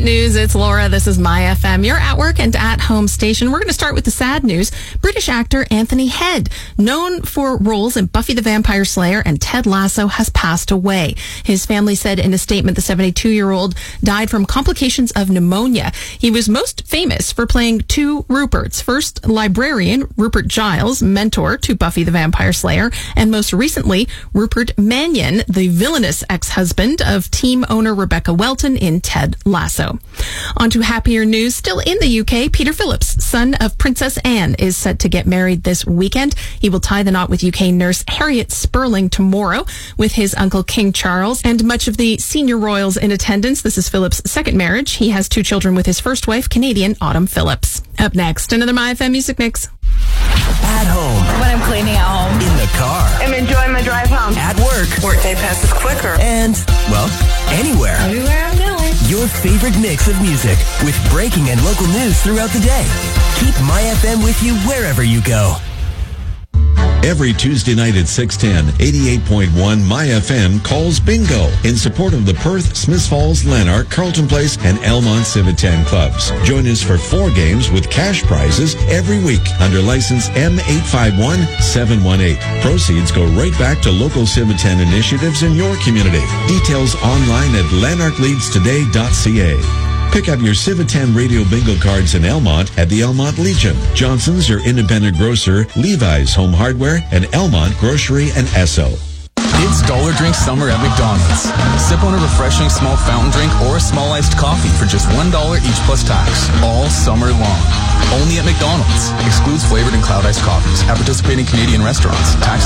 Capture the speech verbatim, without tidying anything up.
entertainment news. It's Laura. This is My F M, your at work and at home station. We're going to start with the sad news. British actor Anthony Head, known for roles in Buffy the Vampire Slayer and Ted Lasso, has passed away. His family said in a statement the seventy-two-year-old died from complications of pneumonia. He was most famous for playing two Ruperts. First, librarian Rupert Giles, mentor to Buffy the Vampire Slayer, and most recently, Rupert Mannion, the villainous ex-husband of team owner Rebecca Welton in Ted Lasso. On to happier news. Still in the U K, Peter Phillips, son of Princess Anne, is set to get married this weekend. He will tie the knot with U K nurse Harriet Sperling tomorrow with his uncle King Charles and much of the senior royals in attendance. This is Phillips' second marriage. He has two children with his first wife, Canadian Autumn Phillips. Up next, another My F M Music Mix. At home. When I'm cleaning at home. In the car. I'm enjoying my drive home. At work. Workday passes quicker. And, well, anywhere. Everywhere I'm going. Your favorite mix of music with breaking and local news throughout the day. Keep My F M with you wherever you go. Every Tuesday night at six ten, eighty-eight point one My F M calls bingo in support of the Perth, Smiths Falls, Lanark, Carlton Place, and Elmont Civitan clubs. Join us for four games with cash prizes every week under license M eight five one seven one eight. Proceeds go right back to local Civitan initiatives in your community. Details online at lanark leads today dot c a. Pick up your Civitan Radio Bingo cards in Elmont at the Elmont Legion, Johnson's, your independent grocer, Levi's Home Hardware, and Elmont Grocery and Esso. It's Dollar Drink Summer at McDonald's. Sip on a refreshing small fountain drink or a small iced coffee for just one dollar each plus tax, all summer long. Only at McDonald's. Excludes flavored and cloud iced coffees at participating Canadian restaurants. Tax